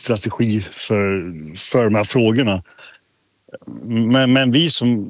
strategi för de här frågorna. Men vi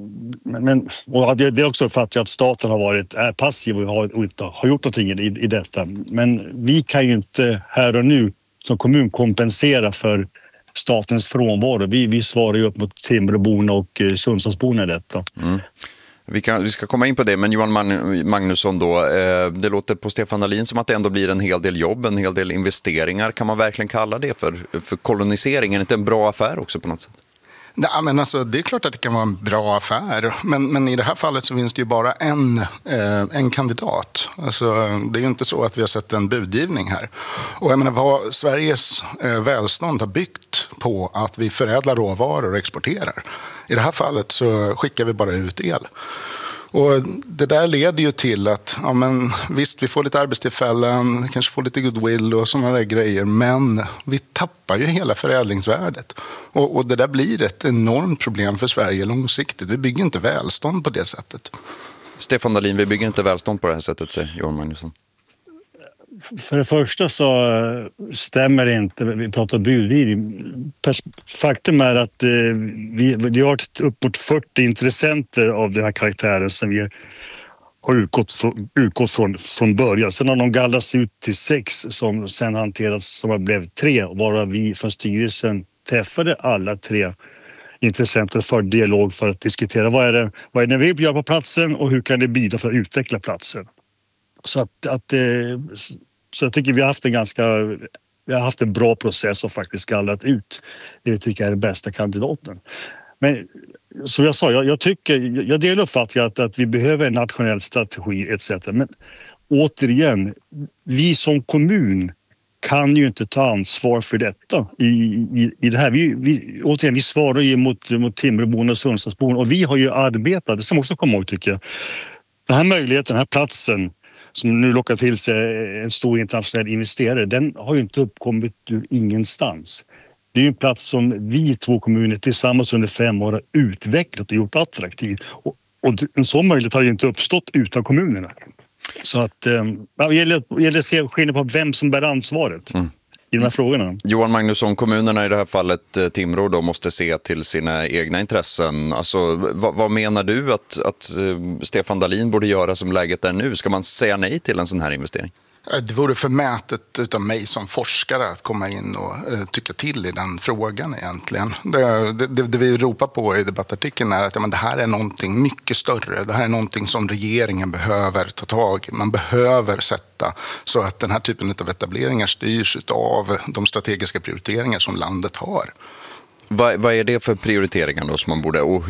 och det är också för att staten är passiv och inte har gjort någonting i detta. Men vi kan ju inte här och nu som kommun kompensera för statens frånvaro. Vi svarar ju upp mot Timråborna och Sundsvallsborna i detta. Mm. Vi ska komma in på det, men Johan Magnusson då, det låter på Stefan Dahlin som att det ändå blir en hel del jobb, en hel del investeringar. Kan man verkligen kalla det för kolonisering? Är det inte en bra affär också på något sätt? Nej, men alltså, det är klart att det kan vara en bra affär, men i det här fallet så finns det ju bara en kandidat. Alltså, det är ju inte så att vi har sett en budgivning här. Och jag menar, vad Sveriges välstånd har byggt på att vi förädlar råvaror och exporterar. I det här fallet så skickar vi bara ut el. Och det där leder ju till att, ja men visst, vi får lite arbetstillfällen, kanske får lite goodwill och sådana där grejer, men vi tappar ju hela förädlingsvärdet. Och det där blir ett enormt problem för Sverige långsiktigt. Vi bygger inte välstånd på det sättet. Stefan Dahlin, vi bygger inte välstånd på det här sättet, säger Johan Magnusson. För det första så stämmer det inte. Vi pratar budgivning. Faktum är att vi har upp mot 40 intressenter av den här karaktären som vi har utgått från början. Sen har de gallrats ut till 6 som sen hanterats som blev 3, varav vi från styrelsen träffade alla 3 intressenter för dialog för att diskutera vad är det vi vill göra på platsen och hur kan det bidra för att utveckla platsen. Så jag tycker vi har haft en bra process och faktiskt gallrat ut det vi tycker är den bästa kandidaten. Men som jag sa, jag delar uppfattningen att vi behöver en nationell strategi etc. Men återigen, vi som kommun kan ju inte ta ansvar för detta i det här. Vi svarar ju mot Timråborna och Sundsvallsborna och vi har ju arbetat, det ska man också komma ihåg tycker jag. Den här möjligheten, den här platsen som nu lockar till sig en stor internationell investerare, den har ju inte uppkommit ur ingenstans. Det är ju en plats som vi 2 kommuner tillsammans under 5 år har utvecklat och gjort attraktiv. Och en sån möjlighet har ju inte uppstått utan kommunerna. Så att det gäller att se skillnad på vem som bär ansvaret i de här frågorna. Johan Magnusson, kommunerna i det här fallet Timrå då måste se till sina egna intressen. Alltså, vad menar du att Stefan Dahlin borde göra som läget är nu? Ska man säga nej till en sån här investering? Det vore förmätet utav mig som forskare att komma in och tycka till i den frågan egentligen. Det vi ropar på i debattartikeln är att det här är någonting mycket större. Det här är någonting som regeringen behöver ta tag i. Man behöver sätta så att den här typen av etableringar styrs av de strategiska prioriteringar som landet har. Vad är det för prioriteringar då som man borde, och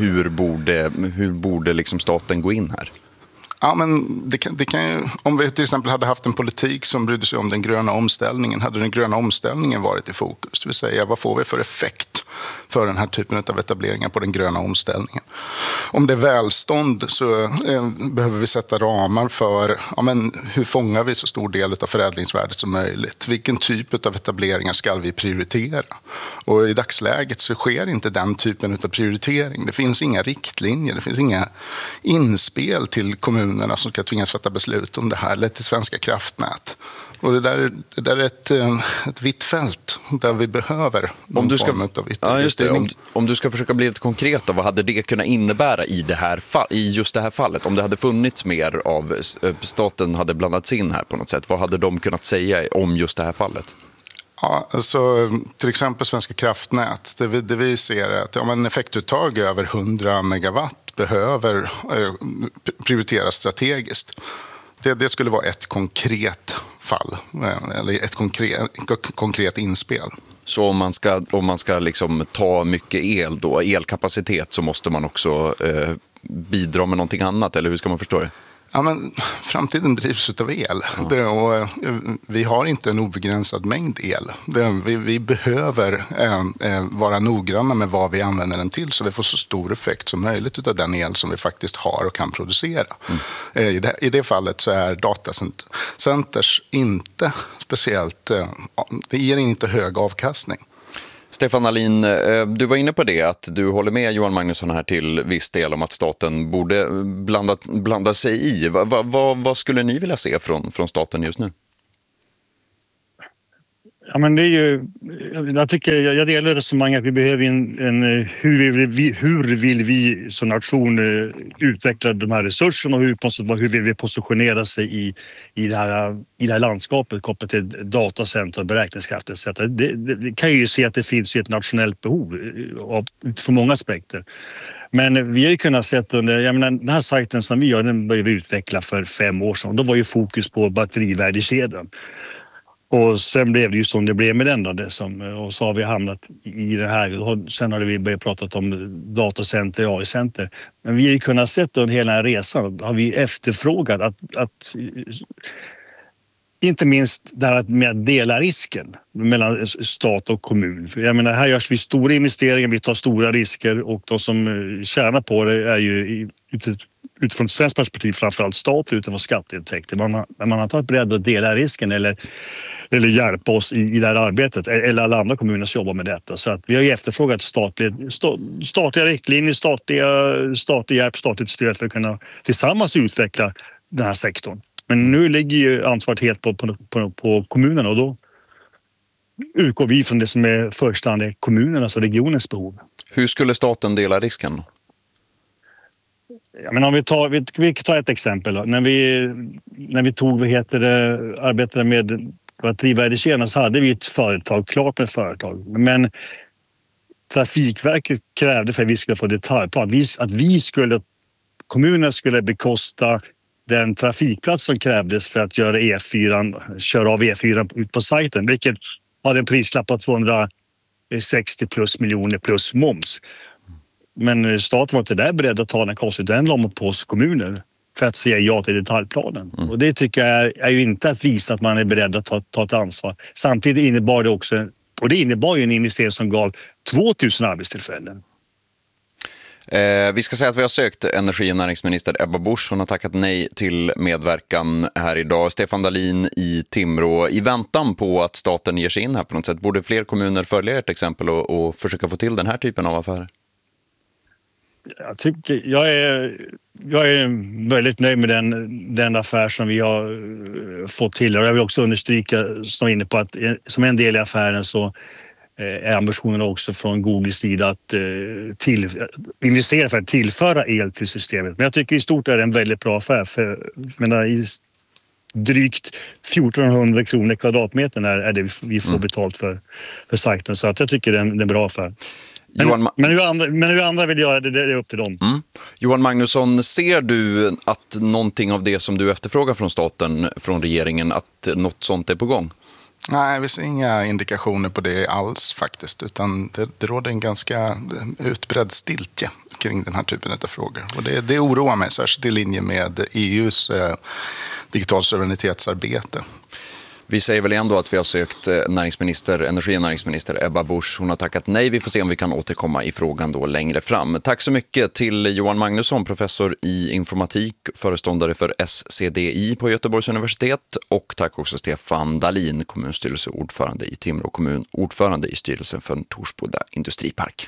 hur borde liksom staten gå in här? Ja, men det kan ju, om vi till exempel hade haft en politik som brydde sig om den gröna omställningen, hade den gröna omställningen varit i fokus. Det vill säga, vad får vi för effekt för den här typen av etableringar på den gröna omställningen? Om det är välstånd så behöver vi sätta ramar för hur fångar vi så stor del av förädlingsvärdet som möjligt? Vilken typ av etableringar ska vi prioritera? Och i dagsläget så sker inte den typen av prioritering. Det finns inga riktlinjer, det finns inga inspel till kommunerna som ska tvingas fatta beslut om det här, eller till Svenska kraftnät. Och det där är ett vitt fält där vi behöver någon form av ytterligare. Om du ska försöka bli lite konkret då, vad hade det kunnat innebära i just det här fallet? Om det hade funnits mer av staten hade blandats in här på något sätt, vad hade de kunnat säga om just det här fallet? Ja, alltså, till exempel Svenska kraftnät, det vi ser är att en effektuttag över 100 megawatt behöver prioriteras strategiskt. Det skulle vara ett konkret fall, eller ett konkret inspel. Så om man ska liksom ta mycket el då, elkapacitet, så måste man också bidra med någonting annat, eller hur ska man förstå det? Ja, men framtiden drivs av el. Och vi har inte en obegränsad mängd el. Vi behöver vara noggranna med vad vi använder den till så vi får så stor effekt som möjligt av den el som vi faktiskt har och kan producera. I det fallet så är datacenters inte speciellt, det ger inte hög avkastning. Stefan Dahlin, du var inne på det, att du håller med Johan Magnusson här till viss del om att staten borde blanda sig i. Vad skulle ni vilja se från staten just nu? Ja, men det är ju, jag delar resonemanget att vi behöver hur vill vi som nation utveckla de här resurserna och hur vill vi positionera sig i det här landskapet kopplat till datacenter och beräkningskraft etc. Det kan ju se att det finns ett nationellt behov utifrån många aspekter. Men vi har ju kunnat se att den här sajten som vi gör, den började vi utveckla för 5 år sedan. Då var ju fokus på batterivärdekedjan. Och sen blev det ju som det blev med den och så har vi hamnat i det här. Sen har vi börjat prata om datacenter och AI-center. Men vi har ju kunnat se under hela den här resan har vi efterfrågat att inte minst det här med att dela risken mellan stat och kommun. För jag menar, här görs vi stora investeringar, vi tar stora risker och de som tjänar på det är ju utifrån ett svenskt perspektiv framförallt stat utifrån skatteintäkter. Man har tagit beredd att dela risken eller hjälpa oss i det här arbetet eller alla andra kommuner som jobbar med detta. Så att vi har ju efterfrågat statliga riktlinjer, statlig hjälp, statligt stöd för att kunna tillsammans utveckla den här sektorn. Men nu ligger ju ansvaret helt på kommunerna och då utgår vi från det som är första hand kommunernas och regionens behov. Hur skulle staten dela risken? Ja, men om vi tar ett exempel då. När vi arbetade med batterivärdekedjan så hade vi ett företag, klart med ett företag. Men Trafikverket krävde för att vi skulle få detaljplan att kommunen skulle bekosta den trafikplats som krävdes för att köra av E4 ut på sajten, vilket hade en prislapp på 260 plus miljoner plus moms. Men staten var inte där beredd att ta den kostnaden. Den la man på oss kommuner för att säga ja till detaljplanen. Och det tycker jag är ju inte att visa att man är beredd att ta ett ansvar. Samtidigt innebar det också, och det innebar ju en investering som gav 2000 arbetstillfällen. Vi ska säga att vi har sökt energi- och näringsminister Ebba Busch. Hon har tackat nej till medverkan här idag. Stefan Dalin i Timrå, i väntan på att staten ger sig in här på något sätt, borde fler kommuner följa ert exempel och försöka få till den här typen av affärer? Jag är väldigt nöjd med den affär som vi har fått till. Och jag vill också understryka som inne på att som en del i affären så är ambitionen också från Googles sida att investera för att tillföra el till systemet. Men jag tycker i stort är det en väldigt bra affär. I drygt 1400 kronor kvadratmetern är det vi får betalt för sajten. Så att jag tycker det är en bra affär. Men hur andra vill göra det är upp till dem. Johan Magnusson, ser du att någonting av det som du efterfrågar från staten, från regeringen, att något sånt är på gång? Nej, vi ser inga indikationer på det alls faktiskt, utan det råder en ganska utbredd stiltje kring den här typen av frågor. Och det oroar mig, särskilt i linje med EUs digital suveränitetsarbete. Vi säger väl ändå att vi har sökt energi- och näringsminister Ebba Busch. Hon har tackat nej. Vi får se om vi kan återkomma i frågan då längre fram. Tack så mycket till Johan Magnusson, professor i informatik, föreståndare för SCDI på Göteborgs universitet. Och tack också Stefan Dalin, kommunstyrelseordförande i Timrå kommun, ordförande i styrelsen för Torsboda industripark.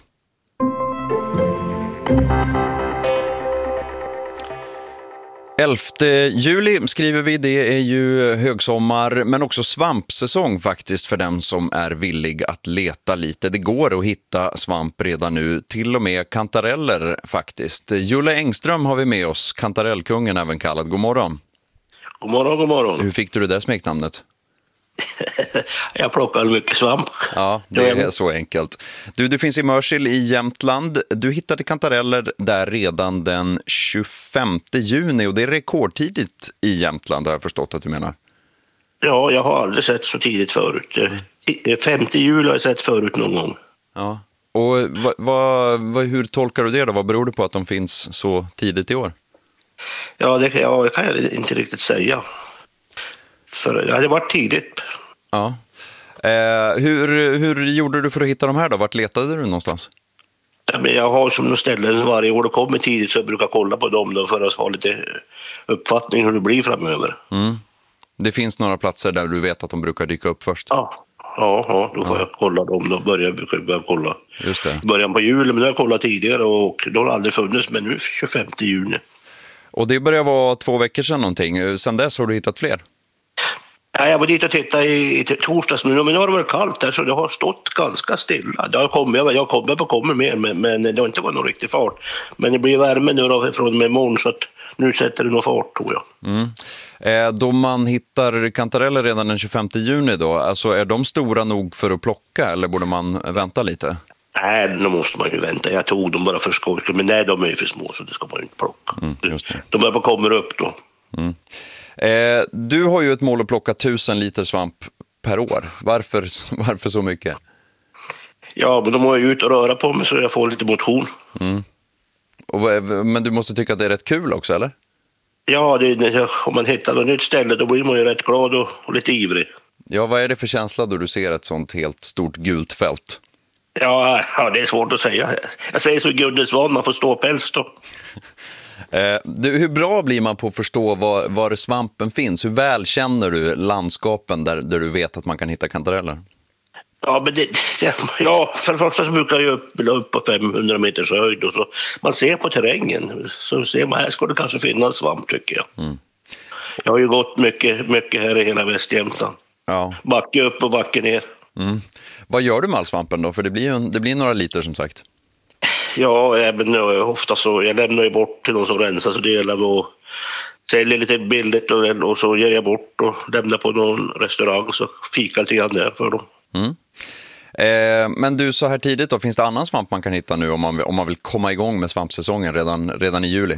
11 juli skriver vi, det är ju högsommar men också svampsäsong faktiskt för den som är villig att leta lite. Det går att hitta svamp redan nu, till och med kantareller faktiskt. Julle Engström har vi med oss, kantarellkungen även kallad. God morgon. God morgon, god morgon. Hur fick du det där smeknamnet? Jag plockar mycket svamp. Ja, det är så enkelt. Du finns i Mörsil i Jämtland. Du hittade kantareller där redan den 25 juni och det är rekordtidigt i Jämtland, har jag förstått att du menar. Ja, jag har aldrig sett så tidigt förut. 5 juli har jag sett förut någon gång. Ja, och hur tolkar du det då? Vad beror det på att de finns så tidigt i år? Ja, det kan jag inte riktigt säga. För ja, det var tidigt. Ja. Hur gjorde du för att hitta de här då? Vart letade du någonstans? Ja, men jag har som några ställen varje år det kommer tidigt så jag brukar kolla på dem då för att ha lite uppfattning hur det blir framöver. Det finns några platser där du vet att de brukar dyka upp först? Ja, då får jag kolla dem. Då börjar jag kolla. Just det. Början på juli, men det har jag kollat tidigare och då har det aldrig funnits, men nu 25 juni. Och det börjar vara 2 veckor sedan någonting. Sen dess har du hittat fler? Ja, jag var dit och tittade i torsdags nu, men nu har det varit kallt här så det har stått ganska stilla. Jag kommer mer, men det har inte varit någon riktig fart. Men det blir värme nu då från med morgon så att nu sätter det nog fart tror jag. Då man hittar kantareller redan den 25 juni då, alltså är de stora nog för att plocka eller borde man vänta lite? Nej, då måste man ju vänta. Jag tog dem bara för skoj, men nej, de är ju för små så det ska man ju inte plocka. Just det. De bara kommer upp då. Du har ju ett mål att plocka 1000 liter svamp per år. Varför så mycket? Ja, men de har ju ut och röra på mig så jag får lite motion. Men du måste tycka att det är rätt kul också, eller? Ja, om man hittar något nytt ställe då blir man ju rätt glad och lite ivrig. Ja, vad är det för känsla då du ser ett sånt helt stort gult fält? Ja, det är svårt att säga. Jag säger så Guddesvan, man får stå päls då. Hur bra blir man på att förstå var svampen finns? Hur väl känner du landskapen där du vet att man kan hitta kantareller? Ja, men för det första så brukar jag upp på 500 meters höjd och så man ser på terrängen så ser man här ska det kanske finnas svamp tycker jag. Jag har ju gått mycket här i hela Västjämtland. Ja. Backe upp och backe ner. Vad gör du med all svampen då? För det blir några liter som sagt. Ja, även ofta så jag lämnar ju bort till någon som rensar så det gäller att sälja lite billigt och så ger jag bort och lämnar på någon restaurang så fikar lite grann där för dem. Men du, så här tidigt då, finns det annan svamp man kan hitta nu om man vill komma igång med svampsäsongen redan i juli?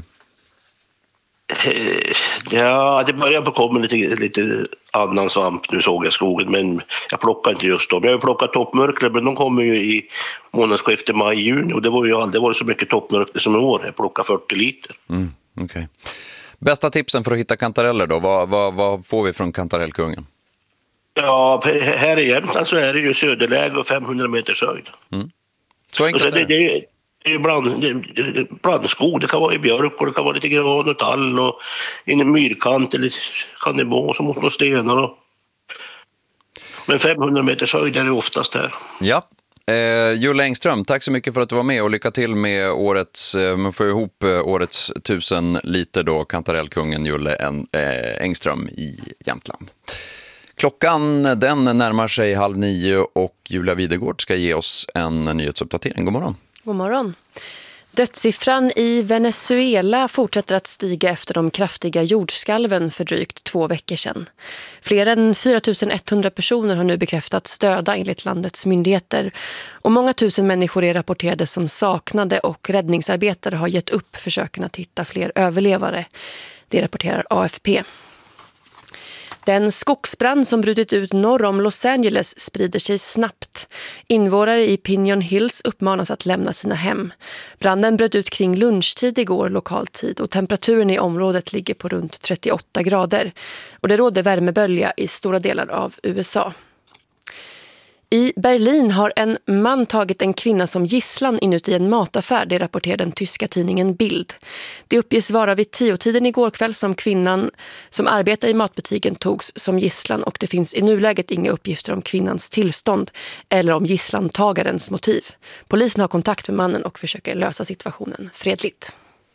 Ja, det börjar på komma lite annan svamp nu såg jag skogen, men jag plockar inte just dem. Jag har plockat toppmörkle, men de kommer ju i månadsskiftet maj-juni och det var ju aldrig varit så mycket toppmörkle som i år. Jag plockar 40 liter. Okay. Bästa tipsen för att hitta kantareller då? Vad får vi från kantarellkungen? Ja, här i Jämtland så är det ju söderläge och 500 meters höjd. Så enkelt är det. Det är blandskog, det kan vara i björk och det kan vara lite gran och tall och i en myrkant eller kan det vara som mot några stenar. Men 500 meters höjd är det oftast här. Ja, Julle Engström, tack så mycket för att du var med och lycka till med man får ihop årets 1000 liter då, kantarellkungen Julle Engström i Jämtland. Klockan den närmar sig 8:30 och Julia Videgård ska ge oss en nyhetsuppdatering. God morgon. God morgon. Dödssiffran i Venezuela fortsätter att stiga efter de kraftiga jordskalven för drygt 2 veckor sedan. Fler än 4100 personer har nu bekräftats döda enligt landets myndigheter. Och många tusen människor är rapporterade som saknade och räddningsarbetare har gett upp försöken att hitta fler överlevare. Det rapporterar AFP. Den skogsbrand som brutit ut norr om Los Angeles sprider sig snabbt. Invånare i Pinon Hills uppmanas att lämna sina hem. Branden bröt ut kring lunchtid igår lokal tid och temperaturen i området ligger på runt 38 grader. Och det råder värmebölja i stora delar av USA. I Berlin har en man tagit en kvinna som gisslan inuti en mataffär, det rapporterar den tyska tidningen Bild. Det uppges vara vid 10-tiden igår kväll som kvinnan som arbetar i matbutiken togs som gisslan och det finns i nuläget inga uppgifter om kvinnans tillstånd eller om gisslantagarens motiv. Polisen har kontakt med mannen och försöker lösa situationen fredligt.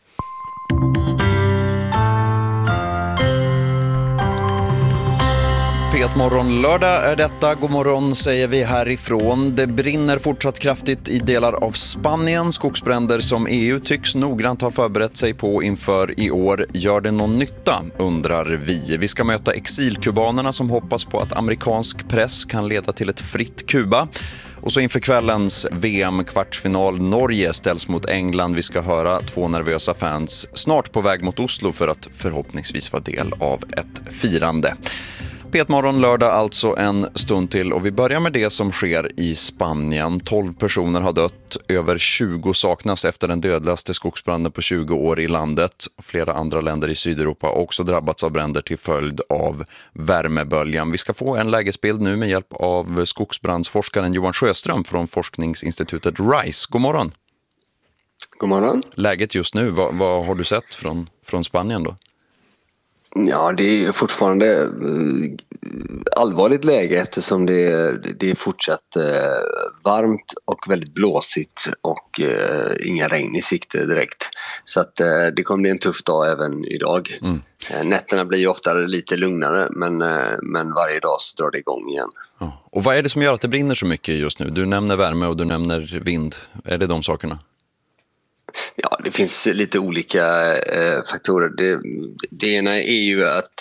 Morgon lördag är detta. God morgon säger vi härifrån. Det brinner fortsatt kraftigt i delar av Spanien. Skogsbränder som EU tycks noggrant ha förberett sig på inför i år. Gör det någon nytta, undrar vi. Vi ska möta exilkubanerna som hoppas på att amerikansk press kan leda till ett fritt Kuba. Och så inför kvällens VM-kvartsfinal Norge ställs mot England. Vi ska höra 2 nervösa fans snart på väg mot Oslo för att förhoppningsvis vara del av ett firande. Petmorgon lördag alltså en stund till och vi börjar med det som sker i Spanien. 12 personer har dött, över 20 saknas efter den dödligaste skogsbranden på 20 år i landet. Flera andra länder i Sydeuropa har också drabbats av bränder till följd av värmeböljan. Vi ska få en lägesbild nu med hjälp av skogsbrandsforskaren Johan Sjöström från forskningsinstitutet RISE. God morgon. God morgon. Läget just nu, vad har du sett från Spanien då? Ja, det är fortfarande allvarligt läge eftersom det är fortsatt varmt och väldigt blåsigt och inga regn i sikte direkt. Så att det kommer bli en tuff dag även idag. Nätterna blir ju oftare lite lugnare, men varje dag så drar det igång igen. Ja. Och vad är det som gör att det brinner så mycket just nu? Du nämner värme och du nämner vind. Är det de sakerna? Ja, det finns lite olika faktorer. Det ena är ju att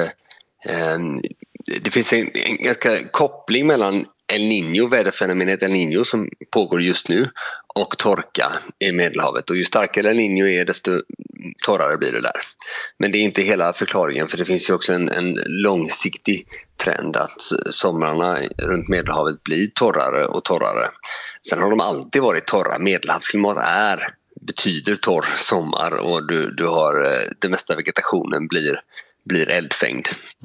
det finns en ganska koppling mellan El Niño, väderfenomenet El Niño som pågår just nu, och torka i Medelhavet. Och ju starkare El Niño är, desto torrare blir det där. Men det är inte hela förklaringen, för det finns ju också en långsiktig trend att somrarna runt Medelhavet blir torrare och torrare. Sen har de alltid varit torra. Medelhavsklimat betyder torr sommar, och du har det mesta vegetationen blir eldfängd.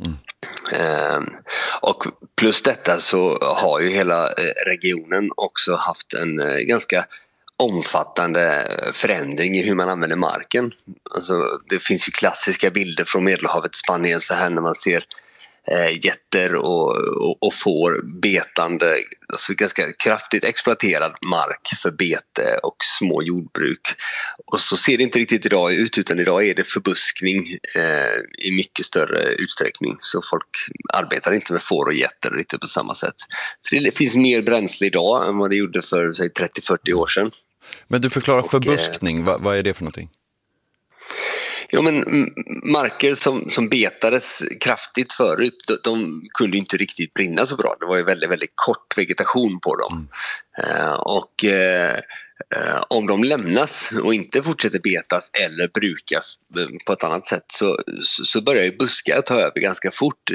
Och plus detta så har ju hela regionen också haft en ganska omfattande förändring i hur man använder marken. Alltså, det finns ju klassiska bilder från Medelhavet, Spanien, så här när man ser getter och får betande, alltså ganska kraftigt exploaterad mark för bete och små jordbruk. Och så ser det inte riktigt idag ut, utan idag är det förbuskning i mycket större utsträckning. Så folk arbetar inte med får och getter riktigt på samma sätt. Så det finns mer bränsle idag än vad det gjorde för 30-40 år sedan. Men du förklarar förbuskning, vad är det för någonting? Ja, men marker som betades kraftigt förut, de kunde inte riktigt brinna så bra. Det var ju väldigt, väldigt kort vegetation på dem. Om de lämnas och inte fortsätter betas eller brukas på ett annat sätt, så börjar ju buskar ta över ganska fort.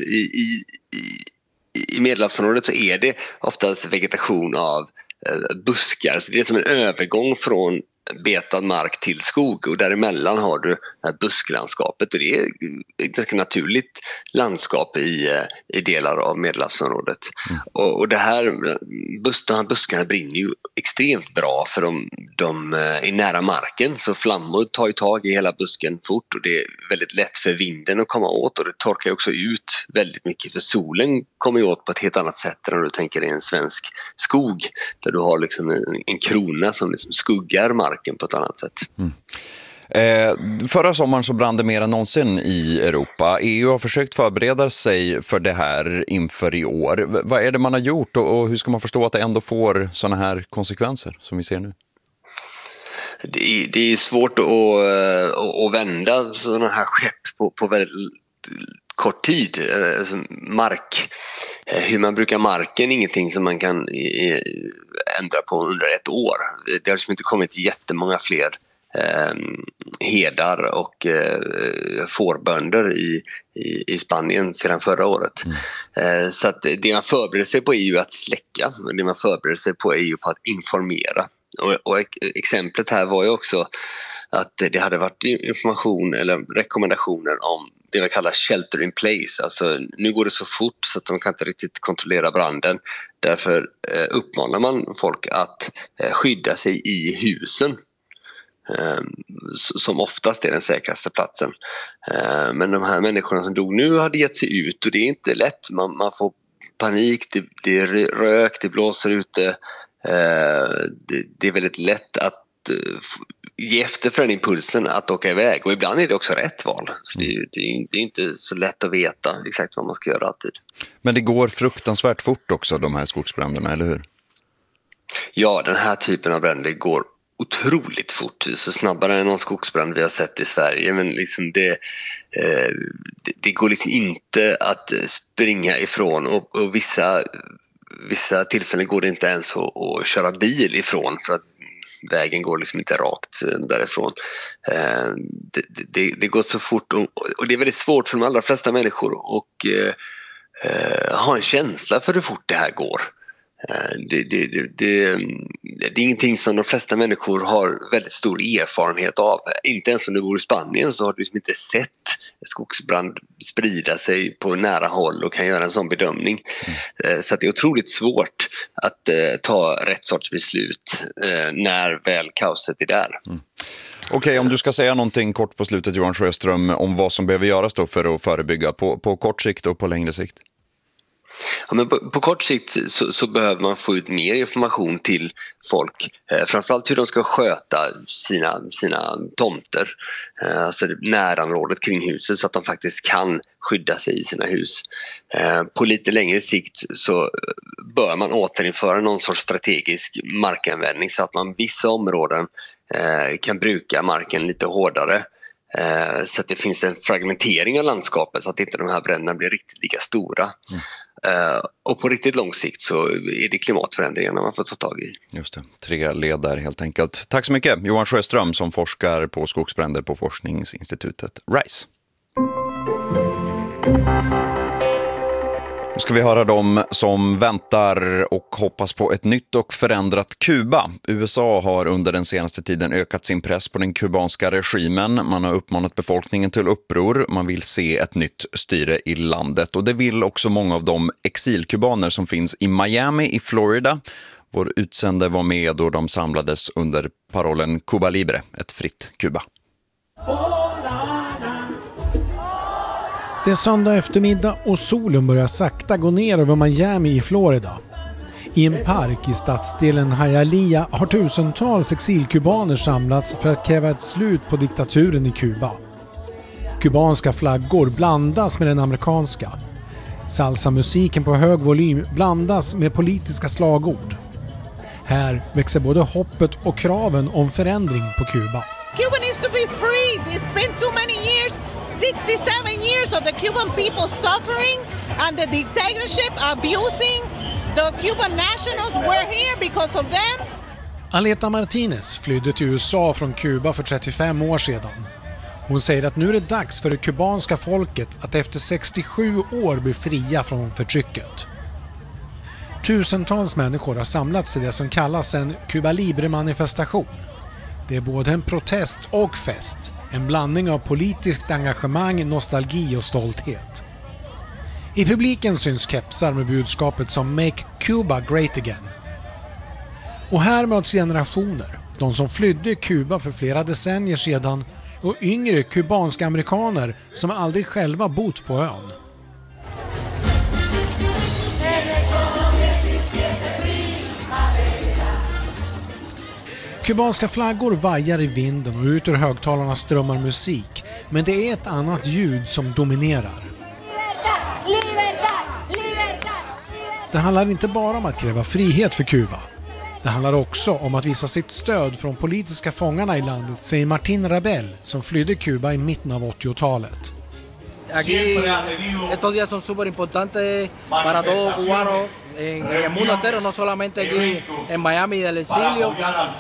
I Medelhavsområdet så är det oftast vegetation av buskar, så det är som en övergång från betad mark till skog, och däremellan har du det här busklandskapet, och det är ett ganska naturligt landskap i delar av Medelhavsområdet. Och de här buskarna brinner ju extremt bra, för de är nära marken, så flammor tar ju tag i hela busken fort, och det är väldigt lätt för vinden att komma åt, och det torkar ju också ut väldigt mycket, för solen kommer ju åt på ett helt annat sätt än om du tänker i en svensk skog, där du har liksom en krona som liksom skuggar marken på ett annat sätt. Förra sommaren så brann det mer än någonsin i Europa. EU har försökt förbereda sig för det här inför i år. Vad är det man har gjort, och hur ska man förstå att det ändå får såna här konsekvenser som vi ser nu? Det är svårt att vända sådana här skepp på väldigt kort tid. Hur man brukar marken är ingenting som man kan ändra på under ett år. Det har liksom inte kommit jättemånga fler herdar och fårbönder i Spanien sedan förra året. Så att det man förbereder sig på är ju att släcka, och det man förbereder sig på är ju på att informera. Och exemplet här var ju också att det hade varit information eller rekommendationer om det vi kallar shelter in place. Alltså, nu går det så fort så att de kan inte riktigt kontrollera branden. Därför uppmanar man folk att skydda sig i husen, som oftast är den säkraste platsen. Men de här människorna som dog nu hade gett sig ut, och det är inte lätt. Man får panik, det är rök, det blåser ute. Det är väldigt lätt att ge efter för den impulsen att åka iväg, och ibland är det också rätt val. Så det är inte så lätt att veta exakt vad man ska göra alltid. Men det går fruktansvärt fort också, de här skogsbränderna, eller hur? Ja, den här typen av bränder går otroligt fort, så snabbare än någon skogsbrand vi har sett i Sverige, men liksom det går liksom inte att springa ifrån, och vissa tillfällen går det inte ens att köra bil ifrån, för att vägen går liksom inte rakt därifrån. Det går så fort, och det är väldigt svårt för de allra flesta människor att ha en känsla för hur fort det här går. Det är ingenting som de flesta människor har väldigt stor erfarenhet av. Inte ens om du bor i Spanien så har du liksom inte sett skogsbrand sprida sig på nära håll och kan göra en sån bedömning. Så att det är otroligt svårt att ta rätt sorts beslut när väl kaoset är där. Okej, om du ska säga någonting kort på slutet, Johan Sjöström, om vad som behöver göras då för att förebygga på kort sikt och på längre sikt. Ja, men på kort sikt så behöver man få ut mer information till folk. Framförallt hur de ska sköta sina tomter, alltså närområdet kring huset, så att de faktiskt kan skydda sig i sina hus. På lite längre sikt så bör man återinföra någon sorts strategisk markanvändning så att man vissa områden kan bruka marken lite hårdare. Så att det finns en fragmentering av landskapet så att inte de här bränderna blir riktigt lika stora. Och på riktigt lång sikt så är det klimatförändringarna man får ta tag i. Just det, 3 led där helt enkelt. Tack så mycket Johan Sjöström som forskar på skogsbränder på forskningsinstitutet RISE. Nu ska vi höra dem som väntar och hoppas på ett nytt och förändrat Kuba. USA har under den senaste tiden ökat sin press på den kubanska regimen. Man har uppmanat befolkningen till uppror. Man vill se ett nytt styre i landet. Och det vill också många av de exilkubaner som finns i Miami i Florida. Vår utsände var med då de samlades under parollen Cuba Libre, ett fritt Kuba. Det är söndag eftermiddag och solen börjar sakta gå ner över Miami i Florida. I en park i stadsdelen Hialeah har tusentals exilkubaner samlats för att kräva ett slut på diktaturen i Kuba. Kubanska flaggor blandas med den amerikanska. Salsa-musiken på hög volym blandas med politiska slagord. Här växer både hoppet och kraven om förändring på Kuba. Cuba needs to be free. It's been too many years, 67 years of the Cuban people suffering and the dictatorship abusing the Cuban nationals. We're here because of them. Aleta Martinez flydde till USA från Kuba för 35 år sedan. Hon säger att nu är det dags för det kubanska folket att efter 67 år bli fria från förtrycket. Tusentals människor har samlats till det som kallas en Cuba Libre-manifestation. Det är både en protest och fest, en blandning av politiskt engagemang, nostalgi och stolthet. I publiken syns kepsar med budskapet som Make Cuba Great Again. Och här möts generationer, de som flydde Kuba för flera decennier sedan och yngre kubanska amerikaner som aldrig själva bott på ön. Kubanska flaggor vajar i vinden och ut ur högtalarna strömmar musik, men det är ett annat ljud som dominerar. Det handlar inte bara om att kräva frihet för Kuba. Det handlar också om att visa sitt stöd från politiska fångarna i landet, säger Martin Rabel som flydde Kuba i mitten av 80-talet. Aquí estos días son súper importantes para todos cubanos en el mundo entero, no solamente aquí en Miami del exilio.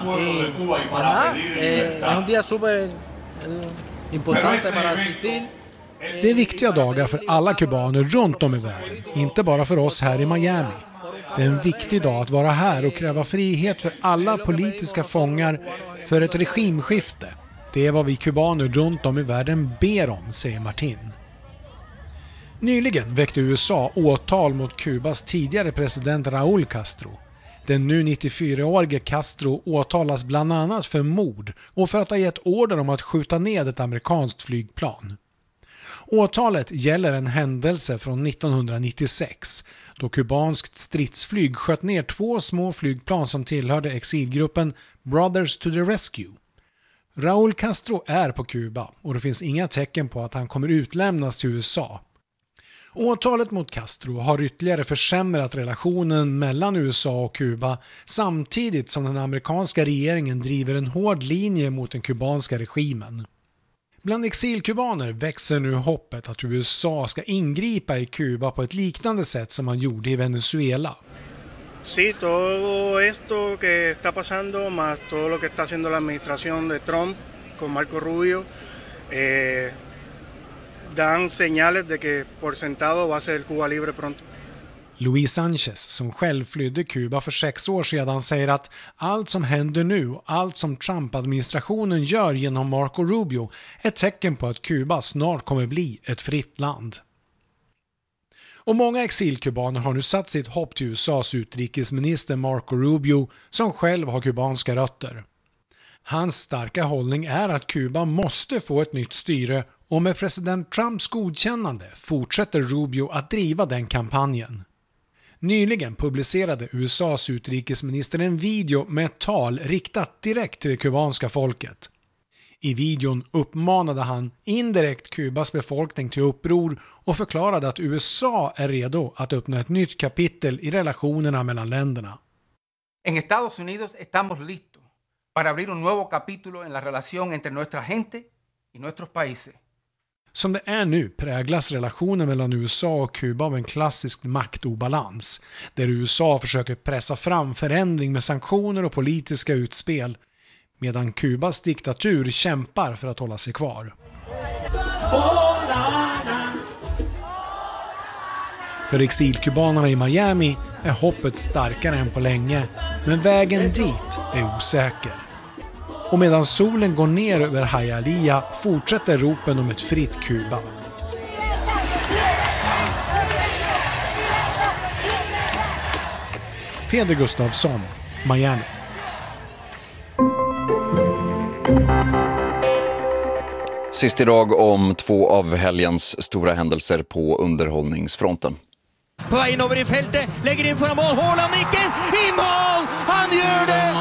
Es un día súper importante para asistir. Det är viktiga dagar för alla kubaner runt om i världen, inte bara för oss här i Miami. Det är en viktig dag att vara här och kräva frihet för alla politiska fångar för ett regimskifte. Det är vad vi kubaner runt om i världen ber om, säger Martin. Nyligen väckte USA åtal mot Kubas tidigare president Raúl Castro. Den nu 94-årige Castro åtalas bland annat för mord och för att ha gett order om att skjuta ned ett amerikanskt flygplan. Åtalet gäller en händelse från 1996 då kubanskt stridsflyg sköt ner 2 små flygplan som tillhörde exilgruppen Brothers to the Rescue. Raúl Castro är på Kuba och det finns inga tecken på att han kommer utlämnas till USA. Åtalet mot Castro har ytterligare försämrat relationen mellan USA och Kuba samtidigt som den amerikanska regeringen driver en hård linje mot den kubanska regimen. Bland exilkubaner växer nu hoppet att USA ska ingripa i Kuba på ett liknande sätt som man gjorde i Venezuela. Sí, todo esto que está pasando más todo lo que está haciendo la administración de Trump con Marco Rubio dan señales de que por sentado va a ser Cuba libre pronto. Luis Sanchez, som själv flydde Kuba för 6 år sedan, säger att allt som händer nu, allt som Trump-administrationen gör genom Marco Rubio är ett tecken på att Kuba snart kommer bli ett fritt land. Och många exilkubaner har nu satt sitt hopp till USAs utrikesminister Marco Rubio som själv har kubanska rötter. Hans starka hållning är att Kuba måste få ett nytt styre och med president Trumps godkännande fortsätter Rubio att driva den kampanjen. Nyligen publicerade USAs utrikesminister en video med ett tal riktat direkt till det kubanska folket. I videon uppmanade han indirekt Kubas befolkning till uppror och förklarade att USA är redo att öppna ett nytt kapitel i relationerna mellan länderna. En Estados Unidos estamos listos para abrir un nuevo capítulo en la relación entre nuestra gente y nuestros países. Som det är nu präglas relationen mellan USA och Kuba av en klassisk maktobalans, där USA försöker pressa fram förändring med sanktioner och politiska utspel, medan Kubas diktatur kämpar för att hålla sig kvar. För exilkubanerna i Miami är hoppet starkare än på länge, men vägen dit är osäker. Och medan solen går ner över Hialeah fortsätter ropen om ett fritt Kuba. Peder Gustafsson, Miami. Sist idag om 2 av helgens stora händelser på underhållningsfronten. På vägen över i fältet, lägger in för mål, Haaland nicken, i mål! Han gör det!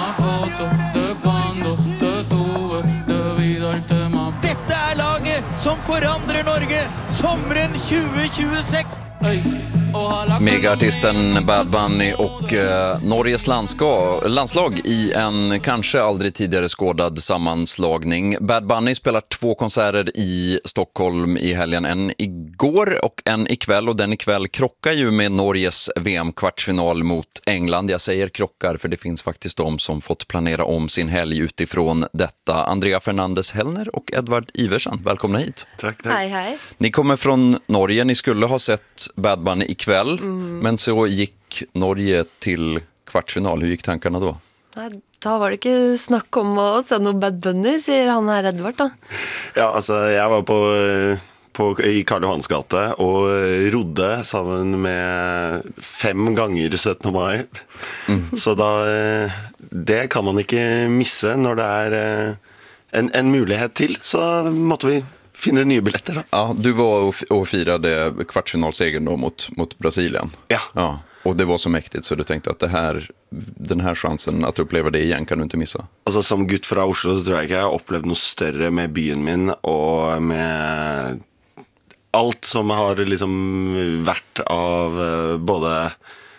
Detta är laget som förandrar Norge sommaren 2026. Megaartisten Bad Bunny och Norges landslag i en kanske aldrig tidigare skådad sammanslagning. Bad Bunny spelar 2 konserter i Stockholm i helgen. En igår och en ikväll. Och den ikväll krockar ju med Norges VM-kvartsfinal mot England. Jag säger krockar för det finns faktiskt de som fått planera om sin helg utifrån detta. Andrea Fernandes Hellner och Edvard Iversen, välkomna hit. Tack. Hej. Ni kommer från Norge, ni skulle ha sett Bad Bunny ikväll, men så gick Norge till kvartsfinal. Hur gick tankarna då? Da var det ikke snakk om å se noe Bad Bunny, sier han her Edvard da. Ja, altså, jeg var i Karl Johans gate og rodde sammen med 5 ganger 17. mai. Så da, det kan man ikke misse når det er en mulighet til, så måtte vi finner nya biljetter då. Ja, du var och firade kvartsfinalsegern då mot Brasilien. Ja. Och det var så mäktigt så du tänkte att den här chansen att uppleva det igen kan du inte missa. Alltså som gutt fra Oslo så tror jag inte jag har upplevt något större med byen min och med allt som har liksom vært av både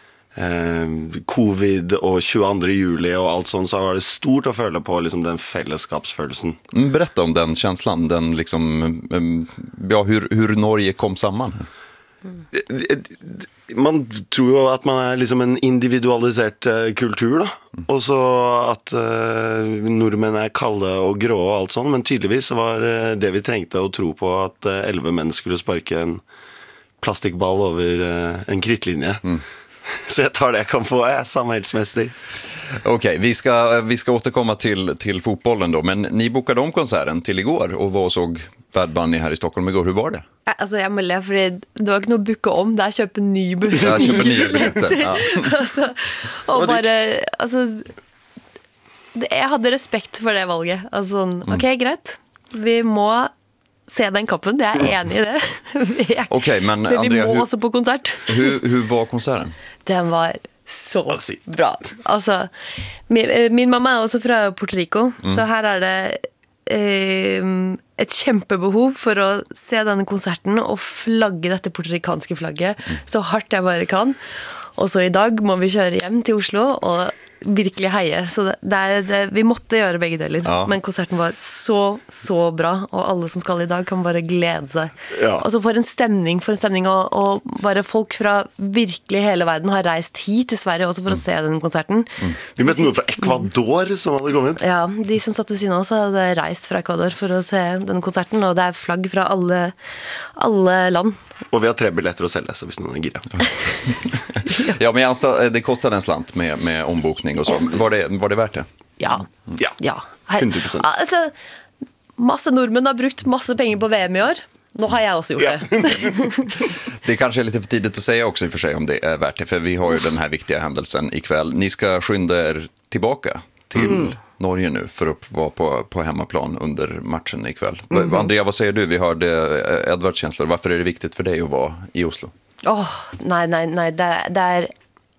covid och 22 juli och allt sånt, så var det stort att följa på liksom den fällskapsfølelsen. Berätta om den känslan, den liksom, ja, hur Norge kom samman. Man tror ju att man är liksom en individualiserad kultur då. Och så att nordmenn är kalla och grå och allt sånt, men tydligvis så var det vi tänkte att tro på att 11 män skulle sparka en plastikball över en krittlinje. Så jag tar det jag kan få samhällsmässigt. Okej, vi ska återkomma till fotbollen då. Men ni bokade om konserten till igår och var och såg Bad Bunny här i Stockholm igår. Hur var det? Altså, jeg må le, fordi det var ikke noe bukke om. Det er kjøpe nye billetter. Ja, kjøpe nye billetter, ja. Altså, og bare, altså, jeg hadde respekt for det valget. Altså, ok, greit. Vi må se den kappen, jeg er enig i det. Okej, men vi Andrea, må også på konsert. Hur var konserten? Den var så bra. Altså, min mamma er også fra Puerto Rico, så her er det et kjempebehov for å se denne konserten og flagge dette puertorikanske flagget så hardt jeg bare kan. Og så i dag må vi kjøre hjem til Oslo og virkelig heie. Så vi måtte gjøre begge deler. Ja. Men konserten var så bra, og alle som skal i dag kan bare glede seg. Ja. Og så for en stemning, og bare folk fra virkelig hele verden har reist hit til Sverige også for å se den konserten. Vi møtte noen fra Ecuador som hadde kommet. Ja, de som satt ved siden av oss hadde reist fra Ecuador for å se den konserten, og det er flagg fra alle land. Og vi har 3 billetter å selge, så hvis noen er gira. Ja, men det kostade en slant med ombokning och så. Var det värt det? Ja. 100%. Altså, masse nordmenn har brukt masse penger på VM i år. Nå har jag också gjort det. Det kanske är lite för tidigt att säga också i och för sig om det är värt det. För vi har ju den här viktiga händelsen ikväll. Ni ska skynda er tillbaka till Norge nu för att vara på hemmaplan under matchen ikväll. Andrea, vad säger du? Vi hörde Edvards känslor. Varför är det viktigt för dig att vara i Oslo? Nej. Det är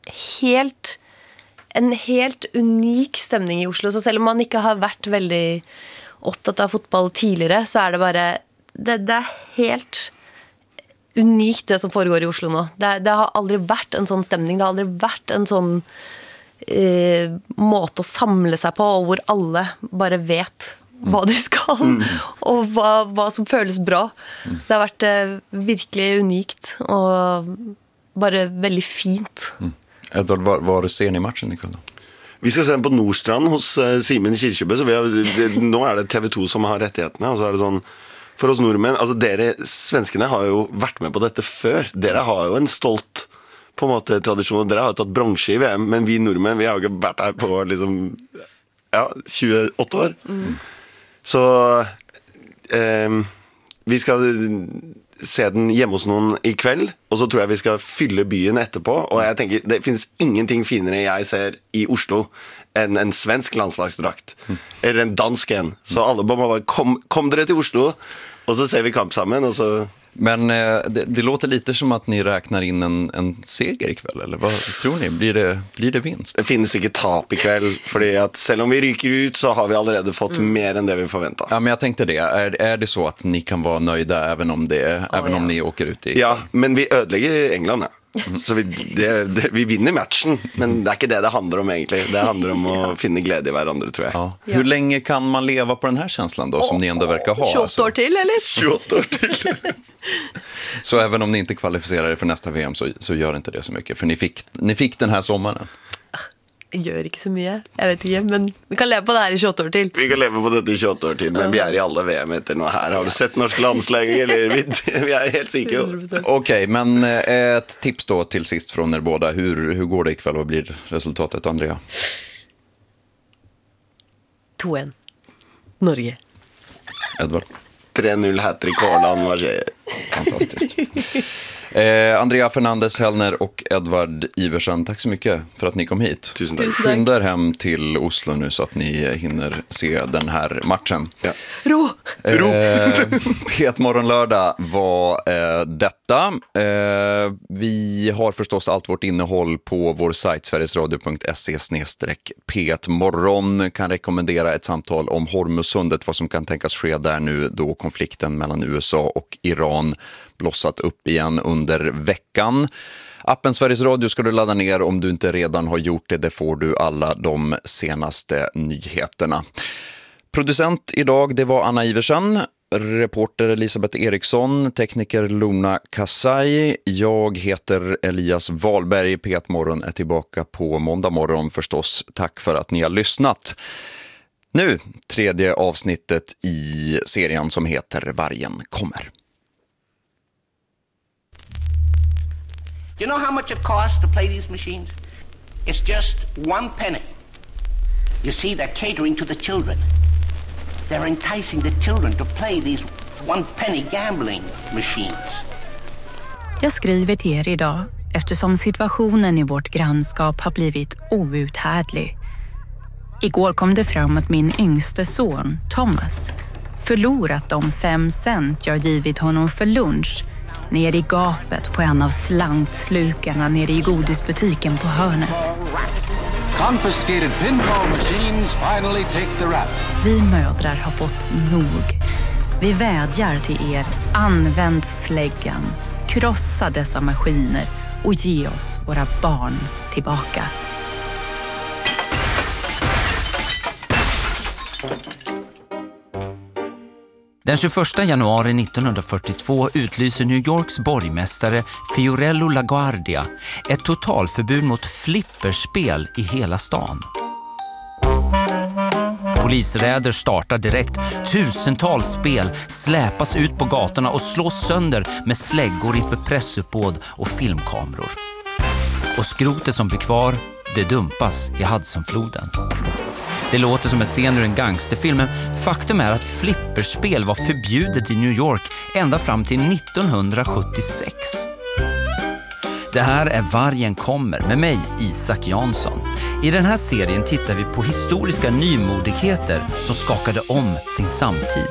en helt unik stemning i Oslo. Så selv om man ikke har vært veldig opptatt av fotball tidligere, så det bare det helt unikt det som foregår i Oslo nå. Det har aldri vært en sånn stemning, det har aldri vært en sånn måte å samle seg på, og hvor alle bare vet hva de skal, og hva som føles bra. Det har vært virkelig unikt, og bare veldig fint. Edvard, var ser ni matchen ikväll då? Vi skal se den på Nordstrand hos Simen Kirkjebø, så nå det TV2 som har rettighetene, og så det sånn, for oss nordmenn, altså dere svenskene har jo vært med på dette før. Dere har jo en stolt på en måte tradisjon, og dere har jo tatt bronse i VM, men vi nordmenn, vi har jo ikke vært her på liksom, 28 år. Så vi skal se den hjemme hos noen i kveld, og så tror jeg vi skal fylle byen etterpå, og jeg tenker, det finnes ingenting finere jeg ser i Oslo enn en svensk landslagsdrakt, eller en dansk en. Så alle bare kom dere til Oslo, og så ser vi kamp sammen, og så... Men det låter lite som att ni räknar in en seger ikväll, eller vad tror ni? Blir det vinst? Det finnes ikke tap ikväll, fordi at selv om vi ryker ut så har vi allerede fått mer enn det vi forventet. Ja, men jag tänkte det. Är det så att ni kan vara nöjda även om ni åker ut i... Ja, men vi ödelägger England, Så vi vinner matchen, men det ikke det handler om egentlig. Det handler om å finne glede i hverandre, tror jeg. Ja. Hur länge kan man leva på den här känslan då, som ni ändå verkar ha? 28 år till, eller? 28 år till. Så även om ni inte kvalificerar er för nästa VM så gör inte det så mycket, för ni fick den här sommaren. Gjør ikke så mye, jeg vet ikke, men vi kan leve på det her i 28 år til. Vi kan leve på dette i 28 år til, men vi i alle VM etter nå her. Har du sett norsk landslag, eller vi helt sikre. Okej, men ett tips då till sist från er båda. Hur går det ikväll? Vad blir resultatet, Andrea? 2-1. Norge. Edvard? 3-0 hat-trick Haaland, vad säger? Fantastiskt. Andrea Fernandes Hellner och Edvard Iversen, tack så mycket för att ni kom hit. Tusen tack. Skynda er hem till Oslo nu så att ni hinner se den här matchen. Ja. Ro! Petmorgon lördag var detta. Vi har förstås allt vårt innehåll på vår sajt sverigesradio.se/petmorgon. Kan rekommendera ett samtal om Hormuzsundet, vad som kan tänkas ske där nu då konflikten mellan USA och Iran blossat upp igen under veckan. Appen Sveriges Radio ska du ladda ner om du inte redan har gjort det. Det får du alla de senaste nyheterna. Producent idag, det var Anna Iversen. Reporter Elisabeth Eriksson, tekniker Luna Kasai. Jag heter Elias Wahlberg. Petmorgon är tillbaka på måndag morgon förstås. Tack för att ni har lyssnat. Nu, tredje avsnittet i serien som heter Vargen kommer. You know how much it costs to play these machines? It's just 1 penny. You see, they're catering to the children. They're enticing the children to play these 1 penny gambling machines. Jag skriver till er idag eftersom situationen i vårt grannskap har blivit outhärdlig. Igår kom det fram att min yngste son, Thomas, förlorat de 5 cent jag givit honom för lunch ner i gapet på en av slantslukarna nere i godisbutiken på hörnet. Confiscated pinball machines finally take the rap. Vi mödrar har fått nog. Vi vädjar till er, använd släggan, krossa dessa maskiner och ge oss våra barn tillbaka. Den 21 januari 1942 utlyser New Yorks borgmästare Fiorello LaGuardia ett totalförbud mot flipperspel i hela stan. Polisräder startar direkt. Tusentals spel släpas ut på gatorna och slås sönder med släggor inför pressuppbåd och filmkameror. Och skrotet som blir kvar, det dumpas i Hudsonfloden. Det låter som en scen ur en gangsterfilm, men faktum är att flipperspel var förbjudet i New York ända fram till 1976. Det här är Vargen kommer med mig, Isak Jansson. I den här serien tittar vi på historiska nymodigheter som skakade om sin samtid.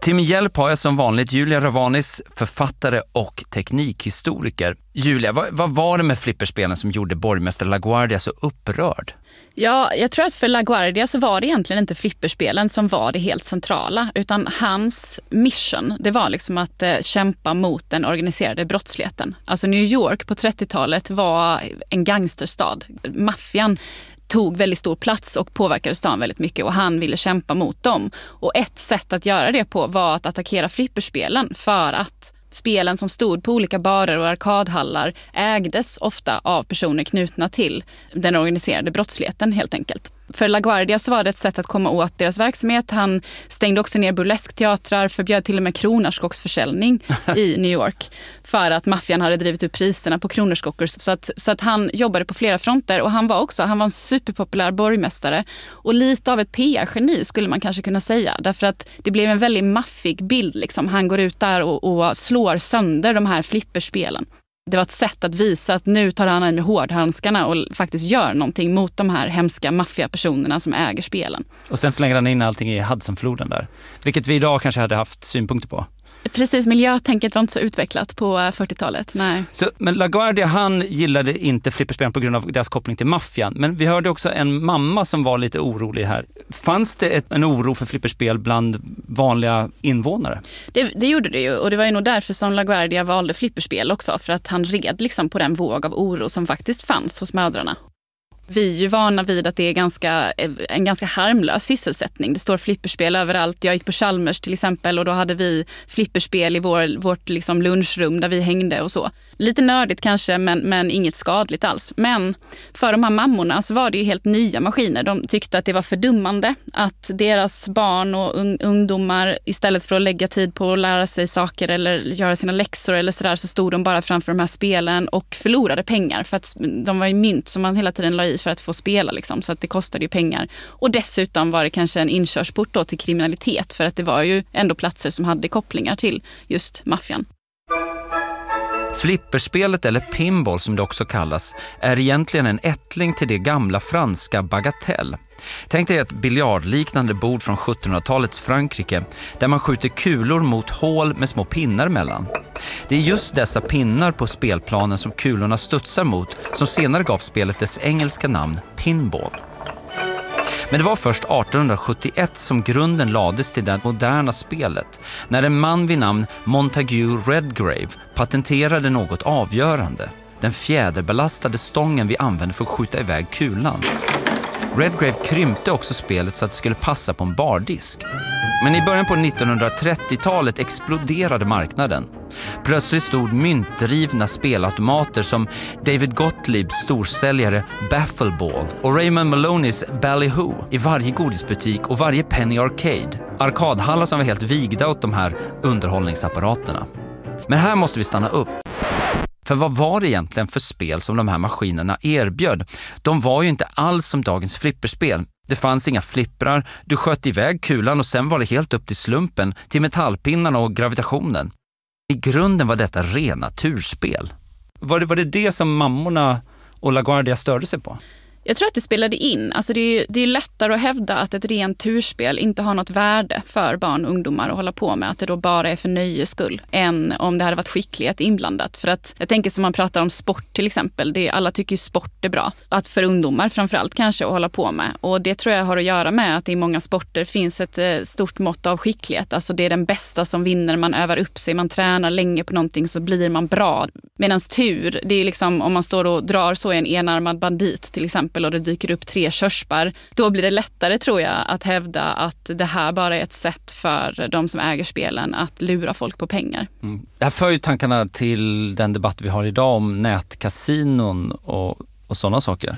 Till min hjälp har jag som vanligt Julia Ravanis, författare och teknikhistoriker. Julia, vad var det med flipperspelen som gjorde borgmästare LaGuardia så upprörd? Ja, jag tror att för LaGuardia så var det egentligen inte flipperspelen som var det helt centrala, utan hans mission, det var liksom att kämpa mot den organiserade brottsligheten. Alltså New York på 30-talet var en gangsterstad. Maffian tog väldigt stor plats och påverkade stan väldigt mycket och han ville kämpa mot dem. Och ett sätt att göra det på var att attackera flipperspelen, för att spelen som stod på olika barer och arkadhallar ägdes ofta av personer knutna till den organiserade brottsligheten helt enkelt. För LaGuardia så var det ett sätt att komma åt deras verksamhet. Han stängde också ner burleskteatrar, förbjöd till och med kronärtskocksförsäljning i New York för att maffian hade drivit upp priserna på kronärtskockor. Så att han jobbade på flera fronter och han var en superpopulär borgmästare och lite av ett PR-geni skulle man kanske kunna säga. Därför att det blev en väldigt maffig bild. Liksom. Han går ut där och slår sönder de här flipperspelen. Det var ett sätt att visa att nu tar han in med hårdhandskarna och faktiskt gör någonting mot de här hemska maffiapersonerna som äger spelen. Och sen slänger han in allting i Hudsonfloden där. Vilket vi idag kanske hade haft synpunkter på. Precis, miljötänket var inte så utvecklat på 40-talet, nej. Men LaGuardia, han gillade inte flipperspelen på grund av deras koppling till maffian. Men vi hörde också en mamma som var lite orolig här. Fanns det en oro för flipperspel bland vanliga invånare? Det gjorde det ju, och det var ju nog därför som LaGuardia valde flipperspel också. För att han red liksom på den våg av oro som faktiskt fanns hos mödrarna. Vi är ju vana vid att det är en ganska harmlös sysselsättning. Det står flipperspel överallt. Jag gick på Chalmers till exempel och då hade vi flipperspel i vårt liksom lunchrum där vi hängde och så. Lite nördigt kanske, men inget skadligt alls. Men för de här mammorna så var det ju helt nya maskiner. De tyckte att det var fördummande att deras barn och ungdomar istället för att lägga tid på att lära sig saker eller göra sina läxor eller sådär, så stod de bara framför de här spelen och förlorade pengar för att de var ju mynt som man hela tiden la i för att få spela liksom, så att det kostade ju pengar. Och dessutom var det kanske en inkörsport då till kriminalitet, för att det var ju ändå platser som hade kopplingar till just maffian. Flipperspelet, eller pinball som det också kallas, är egentligen en ättling till det gamla franska bagatelle. Tänk dig ett biljardliknande bord från 1700-talets Frankrike där man skjuter kulor mot hål med små pinnar mellan. Det är just dessa pinnar på spelplanen som kulorna studsar mot som senare gav spelet dess engelska namn pinball. Men det var först 1871 som grunden lades till det moderna spelet, när en man vid namn Montague Redgrave patenterade något avgörande: den fjäderbelastade stången vi använde för att skjuta iväg kulan. Redgrave krympte också spelet så att det skulle passa på en bardisk. Men i början på 1930-talet exploderade marknaden. Plötsligt stod myntdrivna spelautomater som David Gottliebs storsäljare Baffleball och Raymond Maloneys Ballyhoo i varje godisbutik och varje Penny Arcade. Arkadhallar som var helt vigda åt de här underhållningsapparaterna. Men här måste vi stanna upp. För vad var det egentligen för spel som de här maskinerna erbjöd? De var ju inte alls som dagens flipperspel. Det fanns inga flipprar, du sköt iväg kulan och sen var det helt upp till slumpen, till metallpinnarna och gravitationen. I grunden var detta rena turspel. Var det som mammorna och LaGuardia störde sig på? Jag tror att det spelade in. Alltså det är lättare att hävda att ett rent turspel inte har något värde för barn och ungdomar att hålla på med. Att det då bara är för nöjes skull, än om det hade varit skicklighet inblandat. För att jag tänker som man pratar om sport till exempel. Alla tycker ju sport är bra. Att för ungdomar framförallt kanske att hålla på med. Och det tror jag har att göra med att i många sporter finns ett stort mått av skicklighet. Alltså det är den bästa som vinner. Man övar upp sig, man tränar länge på någonting så blir man bra. Medan tur, det är liksom om man står och drar så i en enarmad bandit till exempel och det dyker upp 3 körsbär, då blir det lättare tror jag att hävda att det här bara är ett sätt för de som äger spelen att lura folk på pengar. Det här för ju tankarna till den debatt vi har idag om nätkasinon och sådana saker.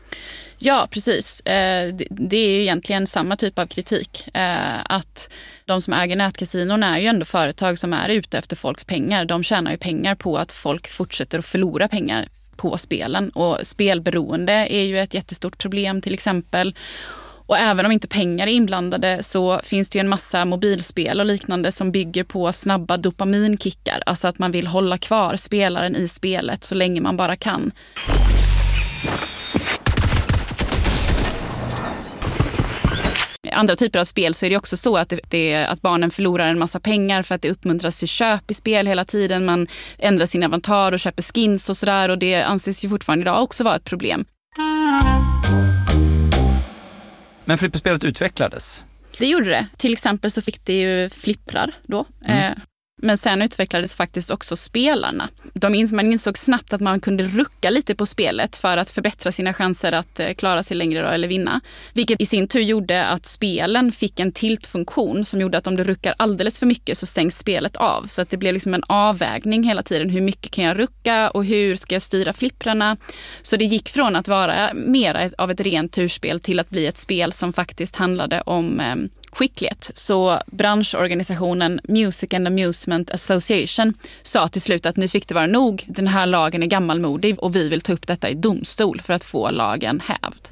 Ja, precis. Det är ju egentligen samma typ av kritik. Att de som äger nätkasinon är ju ändå företag som är ute efter folks pengar. De tjänar ju pengar på att folk fortsätter att förlora pengar på spelen. Och spelberoende är ju ett jättestort problem till exempel. Och även om inte pengar är inblandade så finns det ju en massa mobilspel och liknande som bygger på snabba dopaminkickar. Alltså att man vill hålla kvar spelaren i spelet så länge man bara kan. andra typer av spel så är det också så att, att barnen förlorar en massa pengar för att det uppmuntras till köp i spel hela tiden. Man ändrar sin inventar och köper skins och sådär, och det anses ju fortfarande idag också vara ett problem. Men flipperspelet utvecklades? Det gjorde det. Till exempel så fick det ju flipprar då. Men sen utvecklades faktiskt också spelarna. Man insåg snabbt att man kunde rucka lite på spelet för att förbättra sina chanser att klara sig längre då, eller vinna. Vilket i sin tur gjorde att spelen fick en tiltfunktion som gjorde att om du ruckar alldeles för mycket så stängs spelet av. Så att det blev liksom en avvägning hela tiden. Hur mycket kan jag rucka och hur ska jag styra flipprarna? Så det gick från att vara mer av ett rent turspel till att bli ett spel som faktiskt handlade om skicklighet. Så branschorganisationen Music and Amusement Association sa till slut att nu fick det vara nog. Den här lagen är gammalmodig och vi vill ta upp detta i domstol för att få lagen hävd.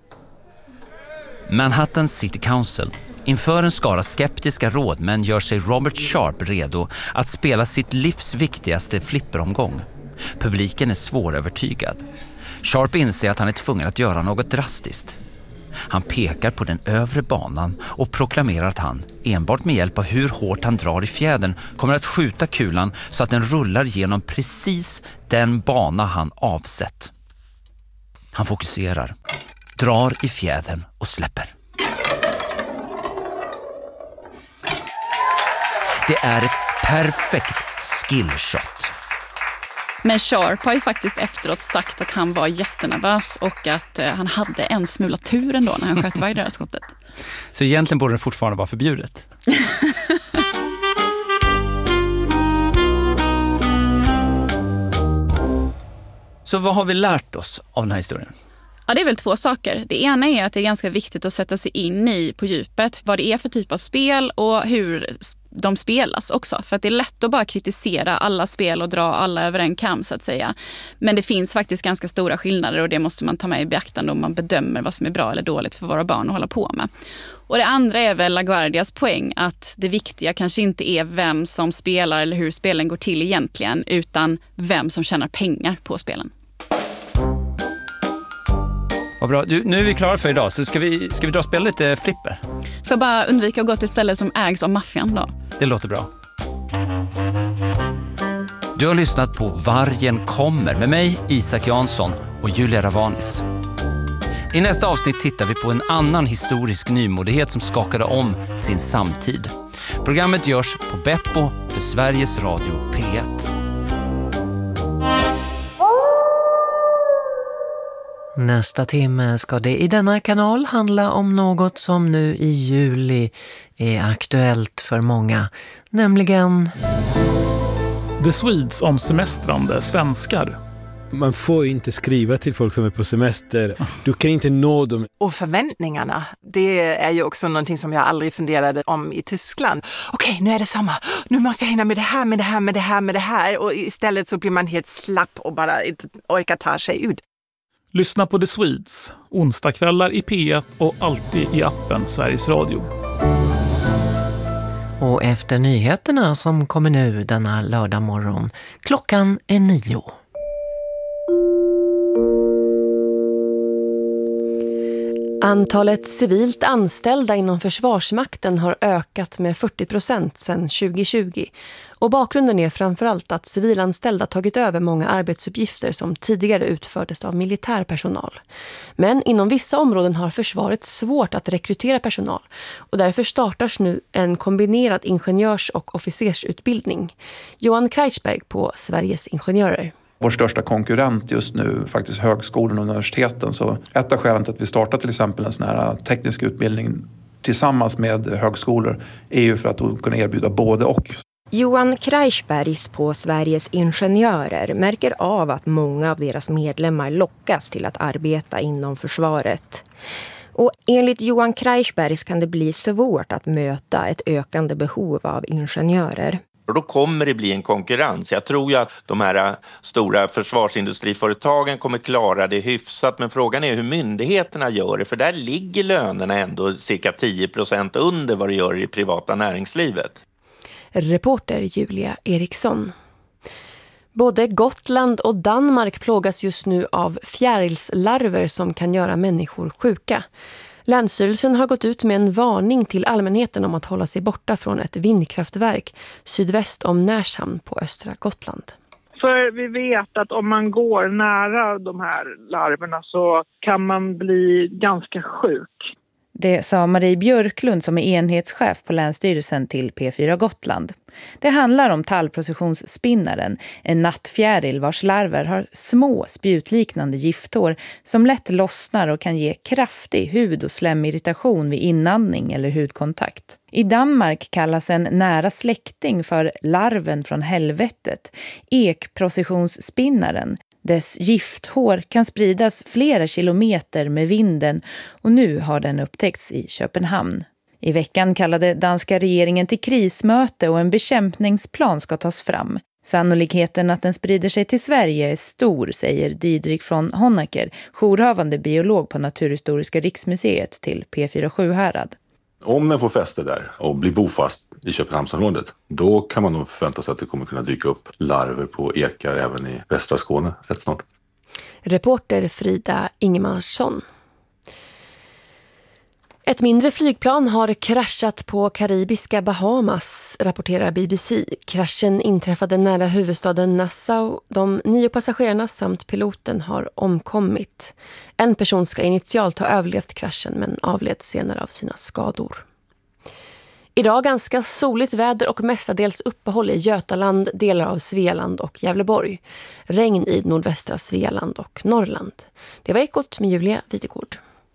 Manhattan City Council. Inför en skara skeptiska rådmän gör sig Robert Sharp redo att spela sitt livs viktigaste flipperomgång. Publiken är svårövertygad. Sharp inser att han är tvungen att göra något drastiskt. Han pekar på den övre banan och proklamerar att han, enbart med hjälp av hur hårt han drar i fjädern, kommer att skjuta kulan så att den rullar genom precis den bana han avsett. Han fokuserar, drar i fjädern och släpper. Det är ett perfekt skillshot. Men Sharp har ju faktiskt efteråt sagt att han var jättenervös och att han hade en smula tur ändå när han sköt iväg det här skottet. Så egentligen borde det fortfarande vara förbjudet? Så vad har vi lärt oss av den här historien? Ja, det är väl två saker. Det ena är att det är ganska viktigt att sätta sig in i på djupet vad det är för typ av spel och hur de spelas också. För att det är lätt att bara kritisera alla spel och dra alla över en kam så att säga. Men det finns faktiskt ganska stora skillnader och det måste man ta med i beaktande om man bedömer vad som är bra eller dåligt för våra barn att hålla på med. Och det andra är väl LaGuardias poäng att det viktiga kanske inte är vem som spelar eller hur spelen går till egentligen, utan vem som tjänar pengar på spelen. Vad bra. Nu är vi klara för idag, så ska vi dra och spela lite flipper? För att bara undvika att gå till ställen som ägs av maffian då. Det låter bra. Du har lyssnat på Vargen kommer med mig, Isak Jansson och Julia Ravanis. I nästa avsnitt tittar vi på en annan historisk nymodighet som skakade om sin samtid. Programmet görs på Beppo för Sveriges Radio P1. Nästa timme ska det i denna kanal handla om något som nu i juli är aktuellt för många, nämligen The Swedes om semestrande svenskar. Man får inte skriva till folk som är på semester. Du kan inte nå dem. Och förväntningarna, det är ju också någonting som jag aldrig funderade om i Tyskland. Okej, nu är det sommar. Nu måste jag hinna med det här. Och istället så blir man helt slapp och bara inte orkar ta sig ut. Lyssna på The Swedes, onsdagskvällar i P1 och alltid i appen Sveriges Radio. Och efter nyheterna som kommer nu denna lördag morgon, klockan är 9. Antalet civilt anställda inom Försvarsmakten har ökat med 40% sedan 2020. Och bakgrunden är framförallt att civilanställda tagit över många arbetsuppgifter som tidigare utfördes av militär personal. Men inom vissa områden har försvaret svårt att rekrytera personal och därför startas nu en kombinerad ingenjörs- och officersutbildning. Johan Kreisberg på Sveriges Ingenjörer. Vår största konkurrent just nu faktiskt högskolan och universiteten. Så ett av skälen till att vi startar till exempel en sån här teknisk utbildning tillsammans med högskolor är ju för att kunna erbjuda både och. Johan Kreisbergs på Sveriges Ingenjörer märker av att många av deras medlemmar lockas till att arbeta inom försvaret. Och enligt Johan Kreisbergs kan det bli svårt att möta ett ökande behov av ingenjörer. Och då kommer det bli en konkurrens. Jag tror ju att de här stora försvarsindustriföretagen kommer klara det hyfsat. Men frågan är hur myndigheterna gör det. För där ligger lönerna ändå cirka 10% under vad det gör i privata näringslivet. Reporter Julia Eriksson. Både Gotland och Danmark plågas just nu av fjärilslarver som kan göra människor sjuka. Länsstyrelsen har gått ut med en varning till allmänheten om att hålla sig borta från ett vindkraftverk sydväst om Närshamn på östra Gotland. För vi vet att om man går nära de här larverna så kan man bli ganska sjuk. Det sa Marie Björklund som är enhetschef på Länsstyrelsen till P4 Gotland. Det handlar om tallprocessionsspinnaren, en nattfjäril vars larver har små spjutliknande gifthår som lätt lossnar och kan ge kraftig hud- och slemmirritation vid inandning eller hudkontakt. I Danmark kallas en nära släkting för larven från helvetet, ekprocessionsspinnaren. Dess gifthår kan spridas flera kilometer med vinden och nu har den upptäckts i Köpenhamn. I veckan kallade danska regeringen till krismöte och en bekämpningsplan ska tas fram. Sannolikheten att den sprider sig till Sverige är stor, säger Didrik von Honacker, jourhavande biolog på Naturhistoriska riksmuseet till P4 Sjuhärad. Om den får fäste där och blir bofast i Köpenhamnsområdet, då kan man nog förvänta sig att det kommer kunna dyka upp larver på ekar även i västra Skåne rätt snart. Reporter Frida Ingemarsson. Ett mindre flygplan har kraschat på karibiska Bahamas, rapporterar BBC. Kraschen inträffade nära huvudstaden Nassau. De 9 passagerarna samt piloten har omkommit. En person ska initialt ha överlevt kraschen men avled senare av sina skador. Idag ganska soligt väder och mestadels uppehåll i Götaland, delar av Svealand och Gävleborg. Regn i nordvästra Svealand och Norrland. Det var Ekot med Julia Videgård.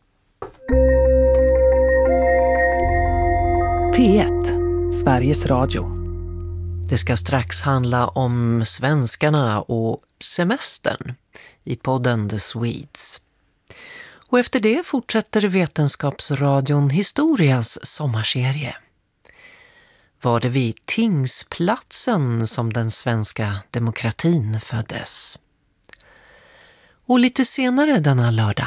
P1, Sveriges Radio. Det ska strax handla om svenskarna och semestern i podden The Swedes. Och efter det fortsätter Vetenskapsradion Historias sommarserie. Var det vid Tingsplatsen som den svenska demokratin föddes? Och lite senare denna lördag.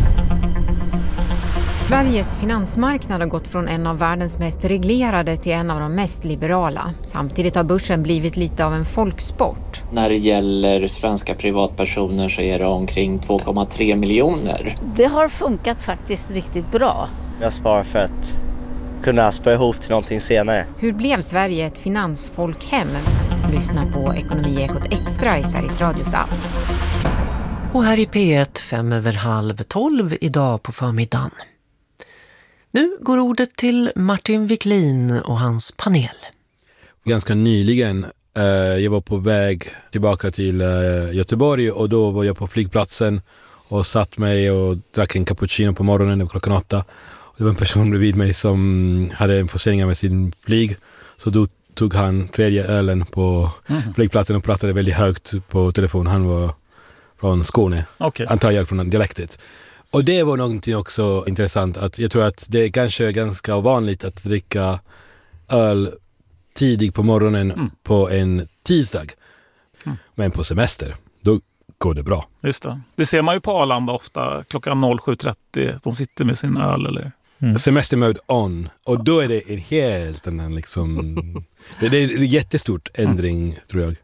Sveriges finansmarknad har gått från en av världens mest reglerade till en av de mest liberala. Samtidigt har börsen blivit lite av en folksport. När det gäller svenska privatpersoner så är det omkring 2,3 miljoner. Det har funkat faktiskt riktigt bra. Jag sparar för att kunna spara ihop till någonting senare. Hur blev Sverige ett finansfolkhem? Lyssna på Ekonomiekot Extra i Sveriges Radios app. Och här i P1 5:30 idag på förmiddagen. Nu går ordet till Martin Wiklin och hans panel. Ganska nyligen, jag var på väg tillbaka till Göteborg och då var jag på flygplatsen och satt mig och drack en cappuccino på morgonen och klockan 8. Det var en person bredvid mig som hade en försening med sin flyg, så då tog han tredje ölen på flygplatsen och pratade väldigt högt på telefon. Han var från Skåne, antar jag från dialektet. Och det var någonting också intressant, att jag tror att det är kanske ganska vanligt att dricka öl tidigt på morgonen på en tisdag. Men på semester, då går det bra. Just det. Det ser man ju på Arlanda ofta klockan 07.30. De sitter med sin öl eller... Semestermode on. Och då är det en helt annan liksom... det är en jättestort ändring, tror jag.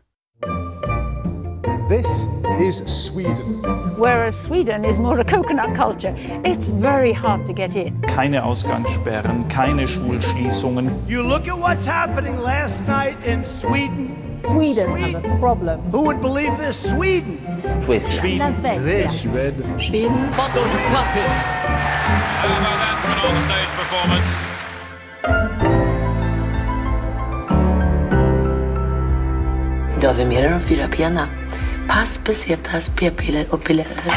This is Sweden. Whereas Sweden is more a coconut culture, it's very hard to get in. Keine Ausgangssperren, keine Schulschließungen. You look at what's happening last night in Sweden. Sweden have a problem. Who would believe this? Sweden. Sweden. Sweden. How about that for an on-stage performance? Då har vi mer än 4 pena. Pass, pesetas, p-piller och biljetter.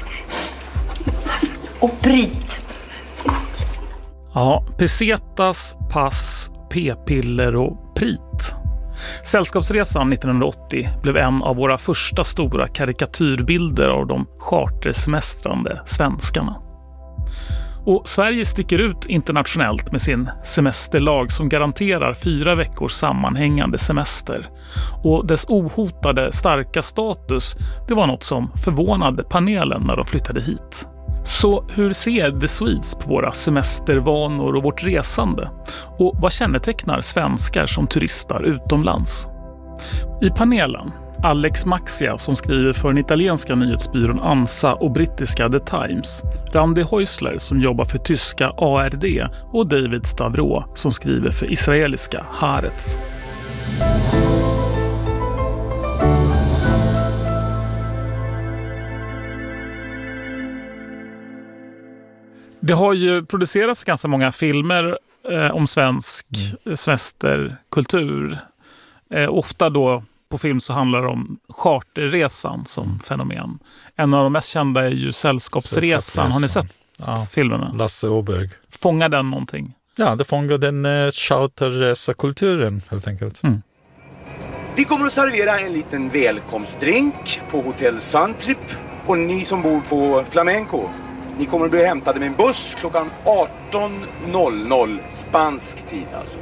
Och prit. Ja, pesetas, pass, p-piller och prit. Sällskapsresan 1980 blev en av våra första stora karikatyrbilder av de chartersemestrande svenskarna. Och Sverige sticker ut internationellt med sin semesterlag som garanterar 4 veckors sammanhängande semester. Och dess ohotade starka status, det var något som förvånade panelen när de flyttade hit. Så hur ser The Swedes på våra semestervanor och vårt resande? Och vad kännetecknar svenskar som turistar utomlands? I panelen Alex Maxia som skriver för den italienska nyhetsbyrån ANSA och brittiska The Times. Randi Häusler som jobbar för tyska ARD och David Stavro som skriver för israeliska Haaretz. Det har ju producerats ganska många filmer om svensk semesterkultur. Ofta då på film så handlar det om charterresan som fenomen. En av de mest kända är ju Sällskapsresan. Har ni sett filmerna? Lasse Åberg. Fångar den någonting? Ja, det fångar den charterresakulturen helt enkelt. Mm. Vi kommer att servera en liten välkomstdrink på Hotell Suntrip. Och ni som bor på Flamenco, ni kommer att bli hämtade med en buss klockan 18.00 spansk tid alltså.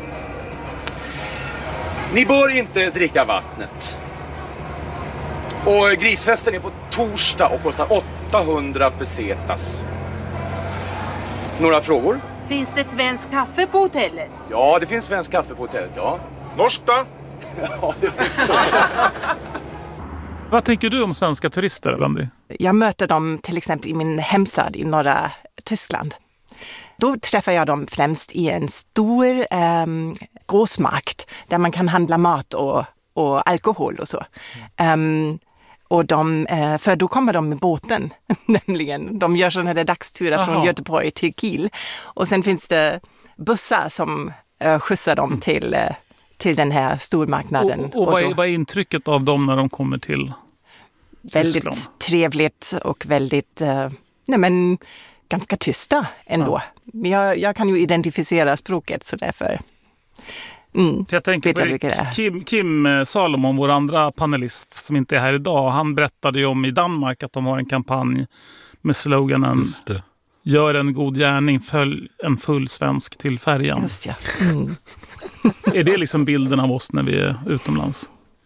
Ni bör inte dricka vattnet. Och grisfesten är på torsdag och kostar 800 pesetas. Några frågor? Finns det svensk kaffe på hotellet? Ja, det finns svensk kaffe på hotellet, ja. Norsk då? Ja, det finns det också. Vad tänker du om svenska turister, Randi? Jag möter dem till exempel i min hemstad i norra Tyskland. Då träffar jag dem främst i en stor grossmarkt där man kan handla mat och alkohol och så. Och för då kommer de med båten, nämligen. De gör sådana här dagsturer från Göteborg till Kiel. Och sen finns det bussar som skjutsar dem till den här stormarknaden. Och vad är intrycket av dem när de kommer till väldigt Tyskland? Trevligt och väldigt ganska tysta ändå. Ja. Jag kan ju identifiera språket så därför. För jag tänker på Kim Salomon, vår andra panelist som inte är här idag, han berättade ju om i Danmark att de har en kampanj med sloganen "Gör en god gärning, följ en full svensk till färjan". Just ja. Är det liksom bilden av oss när vi är utomlands?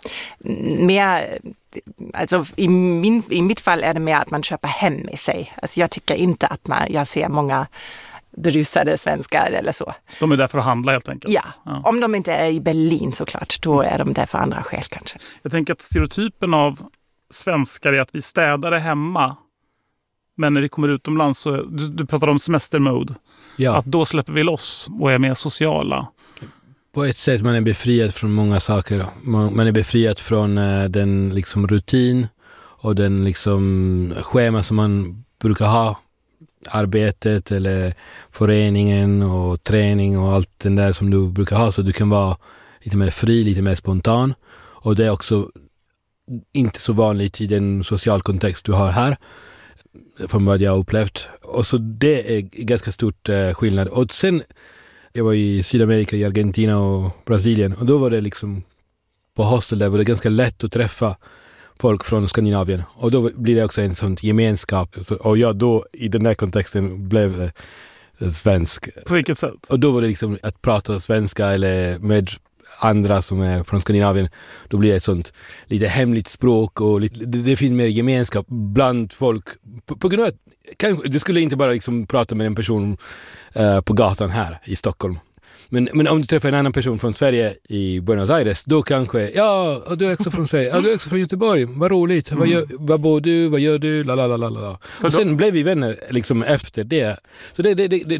Alltså i mitt fall är det mer att man köper hem med sig. Alltså jag tycker inte att jag ser många berusade svenskar eller så. De är där för att handla helt enkelt? Ja, om de inte är i Berlin såklart, då är de där för andra skäl kanske. Jag tänker att stereotypen av svenskar är att vi städar hemma, men när vi kommer utomlands så, du pratar om semestermode, att då släpper vi loss och är mer sociala. På ett sätt man är befriad från många saker. Man är befriad från den liksom rutin och den liksom schema som man brukar ha. Arbetet eller föreningen och träning och allt den där som du brukar ha. Så du kan vara lite mer fri, lite mer spontan. Och det är också inte så vanligt i den social kontext du har här. Från vad jag har upplevt. Och så det är ganska stort skillnad. Och sen jag var i Sydamerika, i Argentina och Brasilien. Och då var det liksom på hostel där var det ganska lätt att träffa folk från Skandinavien. Och då blir det också en sån gemenskap. Och jag då i den här kontexten blev svensk. På vilket sätt? Och då var det liksom att prata svenska eller med andra som är från Skandinavien. Då blir det ett sånt lite hemligt språk och det finns mer gemenskap bland folk. På grund av att du skulle inte bara liksom prata med en person på gatan här i Stockholm. Men om du träffar en annan person från Sverige i Buenos Aires, då kanske, och du är också från Sverige, du är också från Göteborg, vad roligt, vad bor du, vad gör du, lalalala. Och sen blev vi vänner liksom efter det. Så det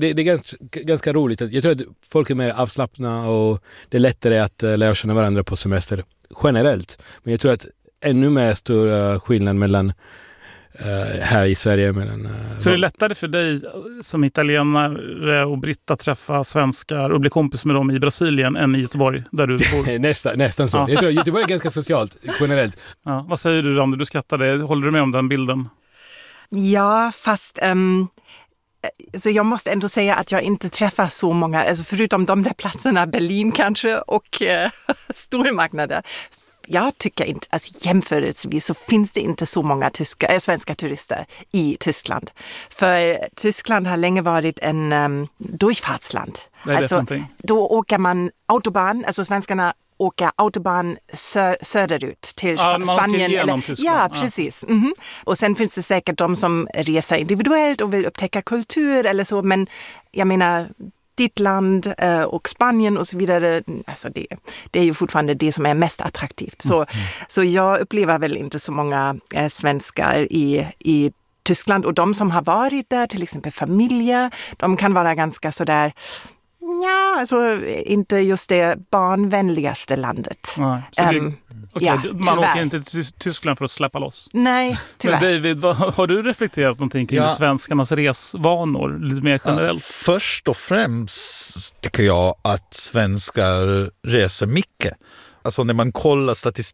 är ganska roligt. Jag tror att folk är mer avslappna och det är lättare att lära känna varandra på semester generellt. Men jag tror att ännu mer stor skillnad mellan här i Sverige. Så det är lättare för dig som italienare och britta träffa svenskar och bli kompis med dem i Brasilien än i Göteborg där du bor? Nästan så. Ja. Jag tror att Göteborg är ganska socialt generellt. Ja. Vad säger du, Randi? Du skrattade. Håller du med om den bilden? Ja, fast så jag måste ändå säga att jag inte träffar så många, alltså förutom de där platserna, Berlin kanske och stormarknader. Jag tycker inte, alltså jämförelsevis så finns det inte så många svenska turister i Tyskland. För Tyskland har länge varit en durchfartsland. Alltså, då åker man autobahn, alltså svenskarna åker autobahn söderut till Spanien. Ja, precis. Mm-hmm. Och sen finns det säkert de som reser individuellt och vill upptäcka kultur eller så. Men jag menar, ditt land och Spanien och så vidare, alltså det är ju fortfarande det som är mest attraktivt. Så jag upplever väl inte så många svenskar i Tyskland, och de som har varit där, till exempel familjer, de kan vara ganska sådär, ja, alltså inte just det barnvänligaste landet. Nej, man åker inte till Tyskland för att släppa loss. Nej, tyvärr. Men David, har du reflekterat någonting kring svenskarnas resvanor lite mer generellt? Först och främst tycker jag att svenskar reser mycket. Alltså när man kollar